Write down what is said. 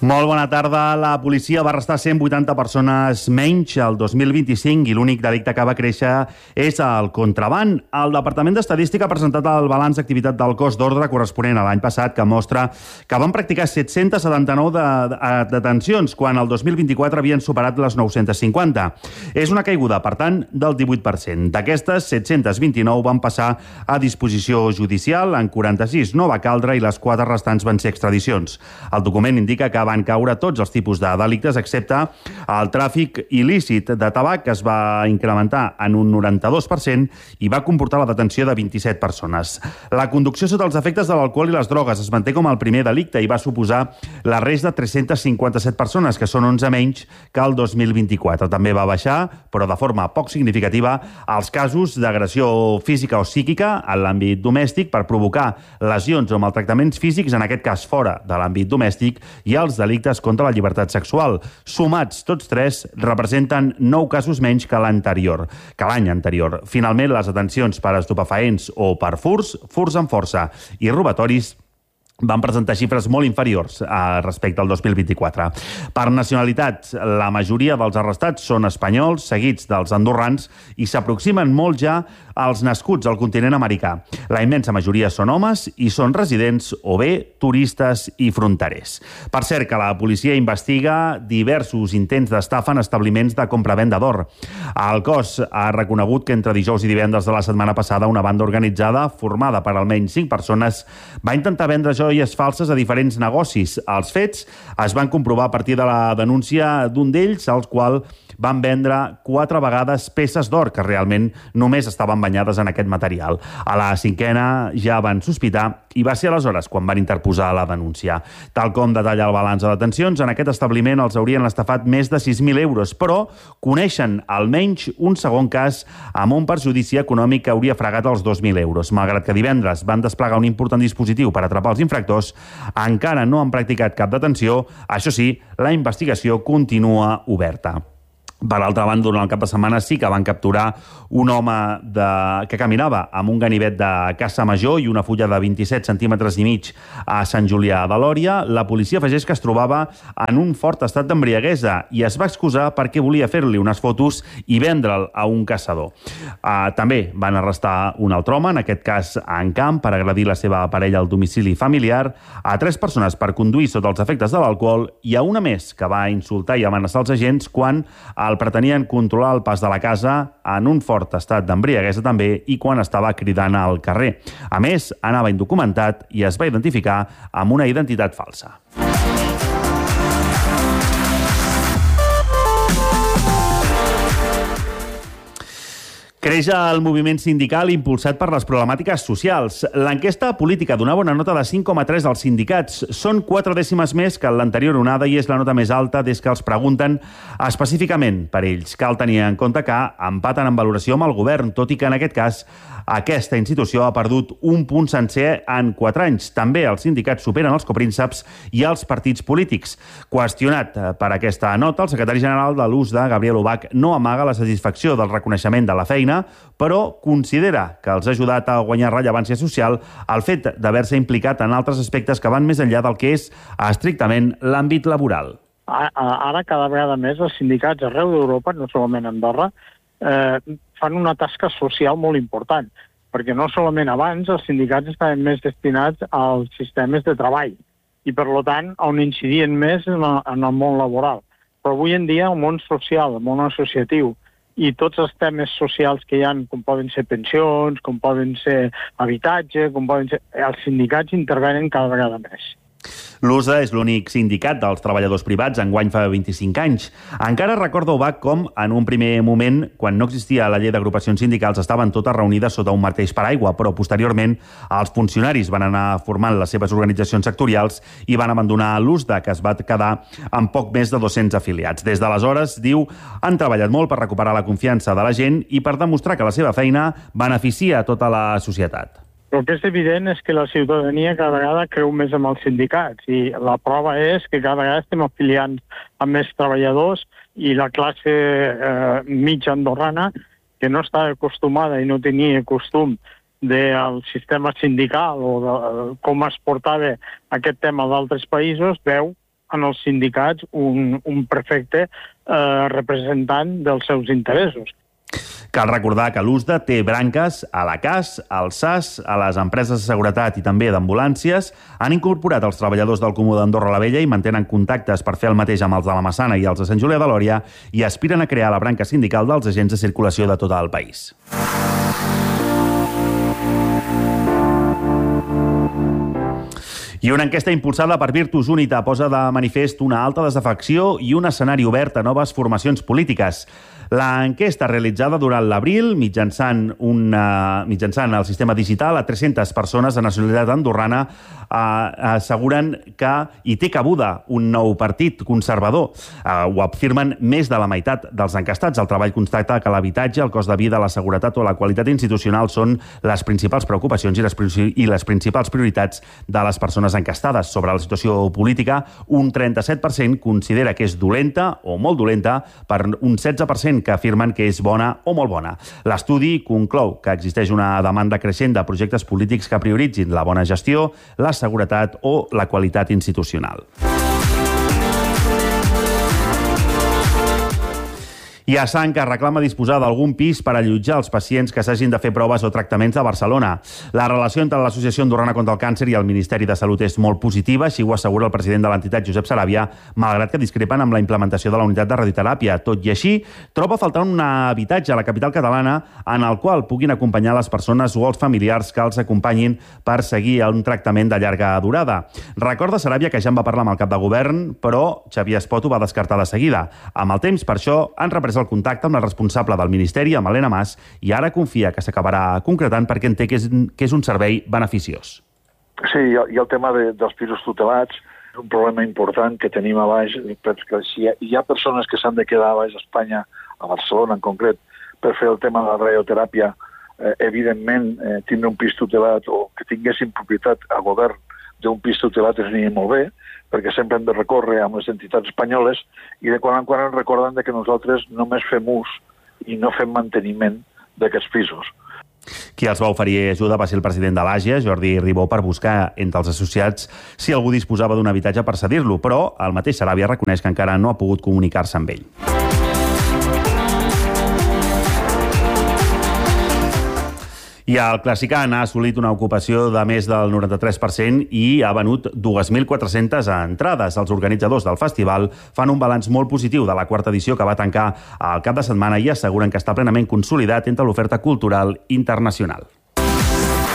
Molt bona tarda. La policia va arrestar 180 persones menys el 2025 i l'únic delicte que va créixer és el contraban. El Departament d'Estadística ha presentat el balanç d'activitat del cos d'ordre corresponent a l'any passat, que mostra que van practicar 779 detencions, quan el 2024 havien superat les 950. És una caiguda, per tant, del 18%. D'aquestes, 729 van passar a disposició judicial, en 46 no va caldre i les 4 restants van ser extradicions. El document indica que van caure tots els tipus de delictes, excepte el tràfic il·lícit de tabac, que es va incrementar en un 92% i va comportar la detenció de 27 persones. La conducció sota els efectes de l'alcohol i les drogues es manté com el primer delicte i va suposar l'arrest de 357 persones, que són 11 menys que el 2024. També va baixar, però de forma poc significativa, els casos d'agressió física o psíquica en l'àmbit domèstic per provocar lesions o maltractaments físics, en aquest cas fora de l'àmbit domèstic, i els delictes contra la llibertat sexual. Sumats, tots tres representen 9 casos menys que l'any anterior. Finalment, les detencions per estupefaents o per furts amb força i robatoris van presentar xifres molt inferiors respecte al 2024. Per nacionalitat, la majoria dels arrestats són espanyols, seguits dels andorrans, i s'aproximen molt ja als nascuts al continent americà. La immensa majoria són homes i són residents o bé turistes i fronterers. Per cert, que la policia investiga diversos intents d'estafa en establiments de compra-venda d'or. El cos ha reconegut que entre dijous i divendres de la setmana passada una banda organitzada, formada per almenys 5 persones, va intentar vendre joies falses a diferents negocis. Els fets es van comprovar a partir de la denúncia d'un d'ells, al qual van vendre 4 vegades peces d'or, que realment només estaven banyades en aquest material. A la 5a ja van sospitar i va ser aleshores quan van interposar la denúncia. Tal com detalla el balanç de detencions, en aquest establiment els haurien estafat més de 6.000 euros, però coneixen almenys un segon cas amb un perjudici econòmic que hauria fregat els 2.000 euros. Malgrat que divendres van desplegar un important dispositiu per atrapar els infractors, encara no han practicat cap detenció. Això sí, la investigació continua oberta. Per altra banda, durant el cap de setmana sí que van capturar un home que caminava amb un ganivet de caça major i una fulla de 27 centímetres i mig a Sant Julià de Lòria. La policia afegeix que es trobava en un fort estat d'embriaguesa i es va excusar perquè volia fer-li unes fotos i vendre'l a un caçador. També van arrestar un altre home, en aquest cas en camp, per agredir la seva parella al domicili familiar, a 3 persones per conduir sota els efectes de l'alcohol i a una més que va insultar i amenaçar els agents quan el pretenien controlar el pas de la casa en un fort estat d'embriaguesa també i quan estava cridant al carrer. A més, anava indocumentat i es va identificar amb una identitat falsa. Creix el moviment sindical impulsat per les problemàtiques socials. L'enquesta política donava una nota de 5,3 als sindicats. Són 4 dècimes més que l'anterior onada i és la nota més alta des que els pregunten específicament per ells. Cal tenir en compte que empaten en valoració amb el govern, tot i que en aquest cas aquesta institució ha perdut un punt sencer en 4 anys. També els sindicats superen els coprínceps i els partits polítics. Qüestionat per aquesta nota, el secretari general de l'USDA, Gabriel Ubach, no amaga la satisfacció del reconeixement de la feina, però considera que els ha ajudat a guanyar rellevància social el fet d'haver-se implicat en altres aspectes que van més enllà del que és estrictament l'àmbit laboral. Ara, cada vegada més, els sindicats arreu d'Europa, no solament a Andorra, fan una tasca social molt important, perquè no solament abans els sindicats estaven més destinats als sistemes de treball i, per tant, on incidien més en el món laboral. Però avui en dia el món social, el món associatiu, i tots els temes socials que hi ha, com poden ser pensions, com poden ser habitatge, com poden ser... Els sindicats intervenen cada vegada més. L'USDA és l'únic sindicat dels treballadors privats, enguany fa 25 anys. Encara recorda Ubach com, en un primer moment, quan no existia la llei d'agrupacions sindicals, estaven totes reunides sota un mateix paraigua, però posteriorment els funcionaris van anar formant les seves organitzacions sectorials i van abandonar l'USDA, que es va quedar amb poc més de 200 afiliats. Des d'aleshores, diu, han treballat molt per recuperar la confiança de la gent i per demostrar que la seva feina beneficia a tota la societat. El que és evident és que la ciutadania cada vegada creu més en els sindicats i la prova és que cada vegada estem afiliant a més treballadors i la classe mitja andorrana, que no està acostumada i no tenia costum del sistema sindical o de com es portava aquest tema d'altres països, veu en els sindicats un perfecte representant dels seus interessos. Cal recordar que l'USDA té branques a la CAS, al SAS, a les empreses de seguretat i també d'ambulàncies. Han incorporat els treballadors del Comú d'Andorra la Vella i mantenen contactes per fer el mateix amb els de la Massana i els de Sant Julià de Lòria i aspiren a crear la branca sindical dels agents de circulació de tot el país. I una enquesta impulsada per Virtus Unita posa de manifest una alta desafecció i un escenari obert a noves formacions polítiques. L'enquesta realitzada durant l'abril mitjançant el sistema digital a 300 persones de nacionalitat andorrana asseguren que hi té cabuda un nou partit conservador. Ho afirmen més de la meitat dels encastats. El treball constata que l'habitatge, el cost de vida, la seguretat o la qualitat institucional són les principals preocupacions i les principals prioritats de les persones encastades. Sobre la situació política, un 37% considera que és dolenta o molt dolenta, per un 16% que afirmen que és bona o molt bona. L'estudi conclou que existeix una demanda creixent de projectes polítics que prioritzin la bona gestió, la seguretat o la qualitat institucional. I a Sant, que reclama disposar d'algun pis per allotjar els pacients que s'hagin de fer proves o tractaments a Barcelona. La relació entre l'Associació Andorrana contra el Càncer i el Ministeri de Salut és molt positiva, així ho assegura el president de l'entitat, Josep Saràbia, malgrat que discrepen amb la implementació de la unitat de radioteràpia. Tot i així, troba a faltar un habitatge a la capital catalana en el qual puguin acompanyar les persones o els familiars que els acompanyin per seguir un tractament de llarga durada. Recorda Saràbia que ja en va parlar amb el cap de govern, però Xavier Espot ho va descartar de seguida. Amb el temps, per això, han reprès el contacte amb la responsable del Ministeri, amb Helena Mas, i ara confia que s'acabarà concretant perquè entén que és un servei beneficiós. Sí, i el tema dels pisos tutelats és un problema important que tenim a baix, perquè si hi ha persones que s'han de quedar a baix d'Espanya, a Barcelona en concret, per fer el tema de la radioteràpia, evidentment, tindre un pis tutelat o que tinguessin propietat a govern d'un pis tutelat ens aniria molt bé, perquè sempre hem de recórrer amb les entitats espanyoles i de quan en quan ens recorden que nosaltres només fem ús i no fem manteniment d'aquests pisos. Qui els va oferir ajuda va ser el president de l'AGE, Jordi Ribó, per buscar entre els associats si algú disposava d'un habitatge per cedir-lo, però el mateix Saràbia reconeix que encara no ha pogut comunicar-se amb ell. I el Classican ha assolit una ocupació de més del 93% i ha venut 2.400 entrades. Els organitzadors del festival fan un balanç molt positiu de la quarta edició que va tancar al cap de setmana i asseguren que està plenament consolidat entre l'oferta cultural internacional.